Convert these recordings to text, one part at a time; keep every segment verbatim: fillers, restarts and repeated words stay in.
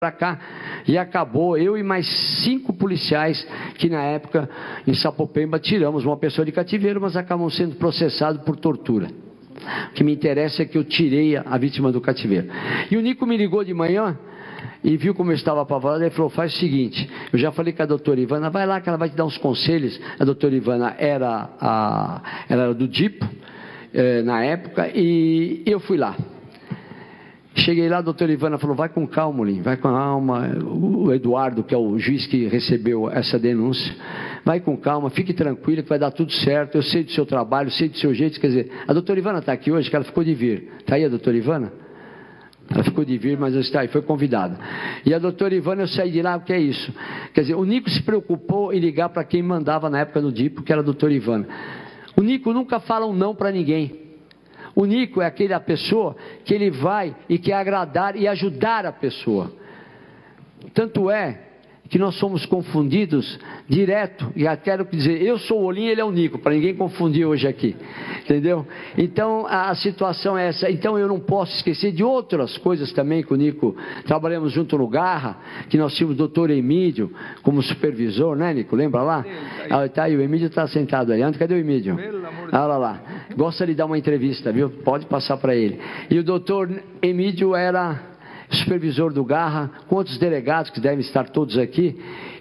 para cá, e acabou eu e mais cinco policiais que na época em Sapopemba tiramos uma pessoa de cativeiro, mas acabam sendo processados por tortura. O que me interessa é que eu tirei a vítima do cativeiro. E o Nico me ligou de manhã e viu como eu estava apavorado, ele falou: faz o seguinte, eu já falei com a doutora Ivana, vai lá que ela vai te dar uns conselhos. A doutora Ivana era, a, ela era do DIPO eh, na época, e eu fui lá. Cheguei lá, a doutora Ivana falou: vai com calma, Lin, vai com calma. O Eduardo, que é o juiz que recebeu essa denúncia, vai com calma, fique tranquilo que vai dar tudo certo, eu sei do seu trabalho, sei do seu jeito. Quer dizer, a doutora Ivana está aqui hoje, que ela ficou de vir. Está aí a doutora Ivana? Ela ficou de vir, mas está aí, foi convidada. E a doutora Ivana, eu saí de lá, o que é isso? Quer dizer, o Nico se preocupou em ligar para quem mandava na época no DIPO, que era a doutora Ivana. O Nico nunca fala um não para ninguém. O Nico é aquela pessoa que ele vai e quer agradar e ajudar a pessoa. Tanto é que nós somos confundidos direto, e quero dizer, eu sou o Olim, ele é o Nico, para ninguém confundir hoje aqui, entendeu? Então a, a situação é essa. Então eu não posso esquecer de outras coisas também que o Nico, trabalhamos junto no Garra, que nós tínhamos o doutor Emídio como supervisor, né, Nico? Lembra lá? Ah, tá aí, o Emídio está sentado ali. Cadê o Emídio? Ah, lá, lá. Gosta de dar uma entrevista, viu? Pode passar para ele. E o doutor Emídio era supervisor do Garra, com outros delegados que devem estar todos aqui,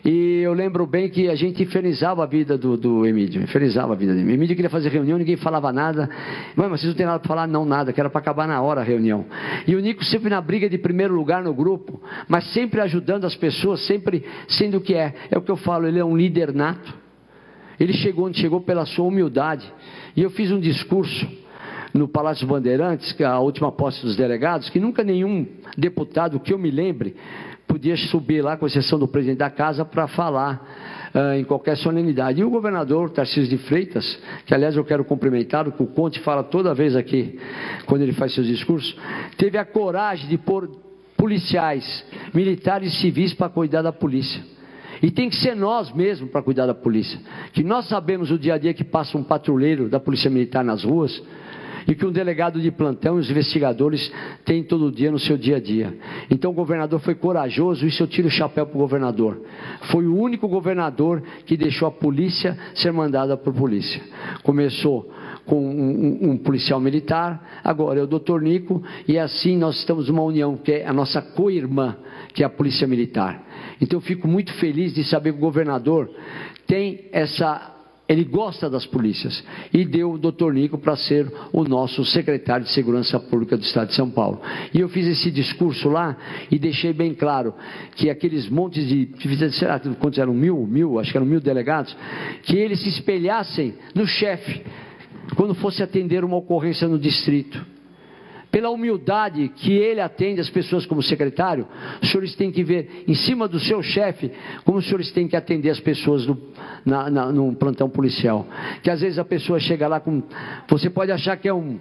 e eu lembro bem que a gente infernizava a vida do, do Emídio, infernizava a vida dele. O Emídio queria fazer reunião, ninguém falava nada. Mas vocês não tem nada para falar? Não, nada, que era para acabar na hora a reunião. E o Nico sempre na briga de primeiro lugar no grupo, mas sempre ajudando as pessoas, sempre sendo o que é. É o que eu falo, ele é um líder nato. Ele chegou onde chegou pela sua humildade. E eu fiz um discurso no Palácio Bandeirantes, que é a última posse dos delegados, que nunca nenhum deputado que eu me lembre podia subir lá, com exceção do presidente da casa, para falar uh, em qualquer solenidade. E o governador Tarcísio de Freitas, que aliás eu quero cumprimentá-lo, que o Conte fala toda vez aqui, quando ele faz seus discursos, teve a coragem de pôr policiais, militares e civis para cuidar da polícia. E tem que ser nós mesmos para cuidar da polícia, que nós sabemos o dia a dia que passa um patrulheiro da Polícia Militar nas ruas, e que um delegado de plantão e os investigadores têm todo dia no seu dia a dia. Então o governador foi corajoso, isso eu tiro o chapéu para o governador. Foi o único governador que deixou a polícia ser mandada por polícia. Começou com um, um, um policial militar, agora é o doutor Nico, e assim nós estamos numa união, que é a nossa co-irmã, que é a Polícia Militar. Então eu fico muito feliz de saber que o governador tem essa... Ele gosta das polícias e deu o doutor Nico para ser o nosso secretário de Segurança Pública do Estado de São Paulo. E eu fiz esse discurso lá e deixei bem claro que aqueles montes de, sei lá, quantos eram? Mil, mil, acho que eram mil delegados, que eles se espelhassem no chefe quando fosse atender uma ocorrência no distrito. Pela humildade que ele atende as pessoas como secretário, os senhores têm que ver em cima do seu chefe como os senhores têm que atender as pessoas no, na, na, num plantão policial. Que às vezes a pessoa chega lá com... Você pode achar que é, um,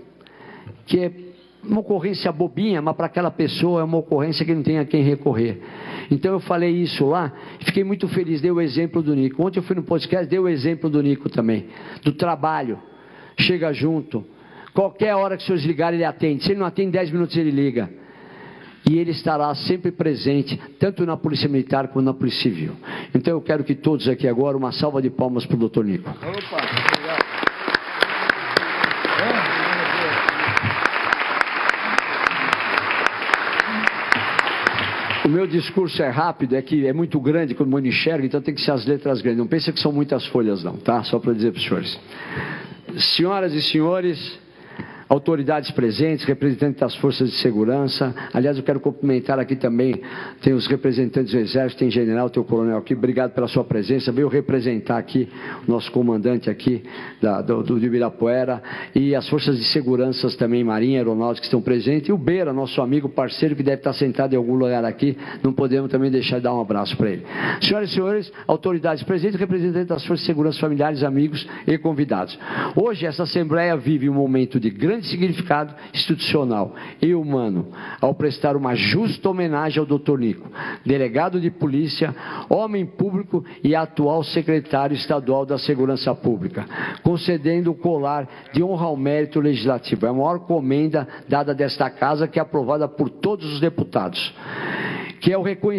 que é uma ocorrência bobinha, mas para aquela pessoa é uma ocorrência que não tem a quem recorrer. Então eu falei isso lá, fiquei muito feliz, dei o exemplo do Nico. Ontem eu fui no podcast, dei o exemplo do Nico também, do trabalho. Chega junto. Qualquer hora que os senhores ligarem, ele atende. Se ele não atende, dez minutos ele liga. E ele estará sempre presente, tanto na Polícia Militar como na Polícia Civil. Então eu quero que todos aqui agora, uma salva de palmas para o doutor Nico. Opa, obrigado. O meu discurso é rápido, é que é muito grande quando eu enxergo, então tem que ser as letras grandes. Não pense que são muitas folhas não, tá? Só para dizer para os senhores. Senhoras e senhores, autoridades presentes, representantes das forças de segurança, aliás eu quero cumprimentar aqui também, tem os representantes do Exército, tem general, tem o coronel aqui, obrigado pela sua presença, veio representar aqui o nosso comandante aqui da, do, do Ibirapuera, e as forças de segurança também, Marinha, Aeronáutica, que estão presentes, e o Beira, nosso amigo, parceiro, que deve estar sentado em algum lugar aqui, não podemos também deixar de dar um abraço para ele. Senhoras e senhores, autoridades presentes, representantes das forças de segurança, familiares, amigos e convidados. Hoje essa Assembleia vive um momento de grande significado institucional e humano ao prestar uma justa homenagem ao doutor Nico, delegado de polícia, homem público e atual secretário estadual da Segurança Pública, concedendo o colar de honra ao mérito legislativo. É a maior comenda dada desta casa, que é aprovada por todos os deputados. que é o reconhecimento